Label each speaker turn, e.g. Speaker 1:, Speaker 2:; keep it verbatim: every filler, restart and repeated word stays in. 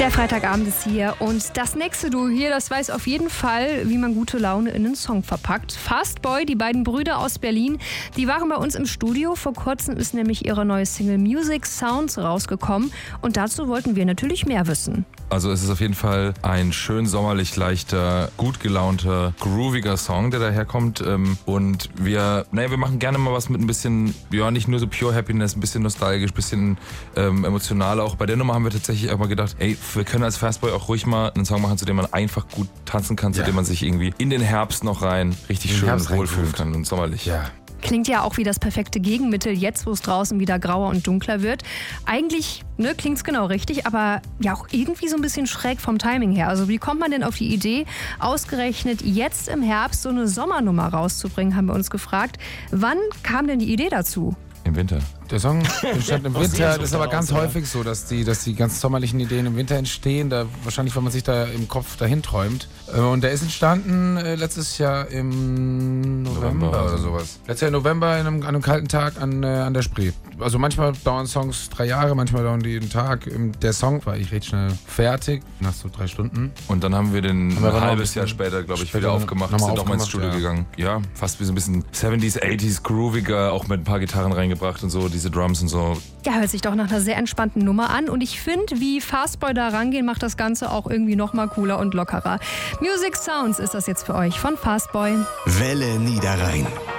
Speaker 1: Der Freitagabend ist hier und das nächste Duo hier, das weiß auf jeden Fall, wie man gute Laune in einen Song verpackt. Fastboy, die beiden Brüder aus Berlin, die waren bei uns im Studio. Vor kurzem ist nämlich ihre neue Single Music Sounds rausgekommen und dazu wollten wir natürlich mehr wissen.
Speaker 2: Also es ist auf jeden Fall ein schön sommerlich leichter, gut gelaunter, grooviger Song, der daherkommt. Und wir, naja, wir machen gerne mal was mit ein bisschen, ja, nicht nur so pure Happiness, ein bisschen nostalgisch, ein bisschen ähm, emotional auch. Bei der Nummer haben wir tatsächlich auch mal gedacht, ey, wir können als Fastboy auch ruhig mal einen Song machen, zu dem man einfach gut tanzen kann, zu
Speaker 3: ja.
Speaker 2: dem man sich irgendwie in den Herbst noch rein richtig schön wohlfühlen kann und sommerlich.
Speaker 3: Ja.
Speaker 1: Klingt ja auch wie das perfekte Gegenmittel, jetzt wo es draußen wieder grauer und dunkler wird. Eigentlich ne, klingt es genau richtig, aber ja auch irgendwie so ein bisschen schräg vom Timing her. Also wie kommt man denn auf die Idee, ausgerechnet jetzt im Herbst so eine Sommernummer rauszubringen, haben wir uns gefragt. Wann kam denn die Idee dazu?
Speaker 2: Im Winter.
Speaker 3: Der Song entstand im Winter, das ist aber ganz häufig so, dass die, dass die ganz sommerlichen Ideen im Winter entstehen, da, wahrscheinlich weil man sich da im Kopf dahin träumt. Und der ist entstanden äh, letztes Jahr im November, November oder sowas. Letztes Jahr im November an einem, an einem kalten Tag an, äh, an der Spree. Also manchmal dauern Songs drei Jahre, manchmal dauern die einen Tag. Der Song war ich recht schnell fertig, nach so drei Stunden.
Speaker 2: Und dann haben wir den
Speaker 3: haben wir
Speaker 2: ein halbes Jahr später, glaube ich,
Speaker 3: später
Speaker 2: wieder aufgemacht,
Speaker 3: noch
Speaker 2: sind nochmal ins
Speaker 3: aufgemacht,
Speaker 2: Studio
Speaker 3: ja.
Speaker 2: gegangen. Ja, fast wie so ein bisschen siebziger, achtziger, grooviger, auch mit ein paar Gitarren reingebracht und so, diese Drums und so.
Speaker 1: Ja, hört sich doch nach einer sehr entspannten Nummer an. Und ich finde, wie Fastboy da rangehen, macht das Ganze auch irgendwie noch mal cooler und lockerer. Music Sounds ist das jetzt für euch von Fastboy.
Speaker 4: Welle Niederrhein.